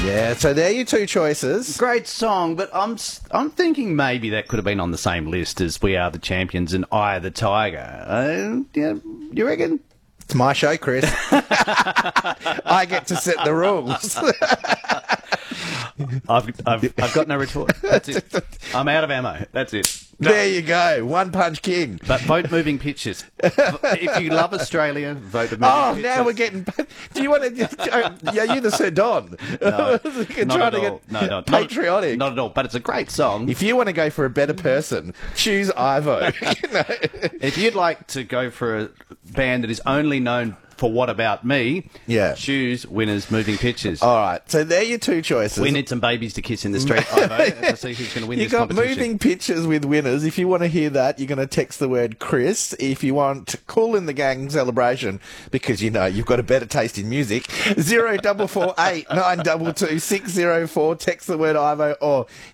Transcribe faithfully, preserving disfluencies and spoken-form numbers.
Yeah, so there are your two choices. Great song, but I'm s- I'm thinking maybe that could have been on the same list as We Are the Champions and Eye of the Tiger. Uh, yeah, you reckon? It's my show, Chris. I get to set the rules. I've, I've, I've got no retort. That's it. I'm out of ammo. That's it. No. There you go. One punch king. But vote Moving Pictures. If you love Australia, vote Moving Oh, Pictures. now we're getting... Do you want to... Yeah, you're the Sir Don. No, You're not trying at to all. get No, no, patriotic. Not, not at all. But it's a great song. If you want to go for a better person, choose Ivo. You know? If you'd like to go for a band that is only known for What About Me, Yeah. choose Winners Moving Pictures. All right, so there are your two choices. We need some babies to kiss in the street, Ivo, to see who's going to win You this got competition. moving pictures with winners. If you want to hear that, you're going to text the word Chris. If you want Cool in the Gang celebration, because you know you've got a better taste in music, zero double four eight nine double two six zero four. Text the word Ivo, or